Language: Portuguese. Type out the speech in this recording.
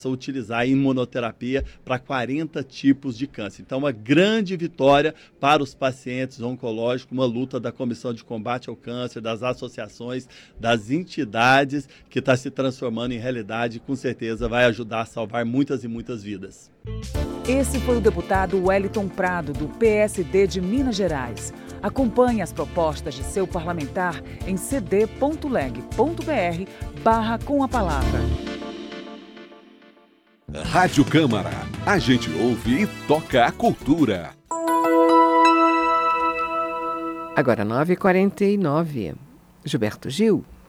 utilizar a imunoterapia para 40 tipos de câncer. Então, uma grande vitória para os pacientes oncológicos, uma luta da Comissão de Combate ao Câncer, das associações, das entidades, que está se transformando em realidade e com certeza vai ajudar a salvar muitas e muitas vidas. Esse foi o deputado Wellington Prado, do PSD de Minas Gerais. Acompanhe as propostas de seu parlamentar em cd.leg.br/com-a-palavra. Rádio Câmara, a gente ouve e toca a cultura. Agora 9h49. Gilberto Gil.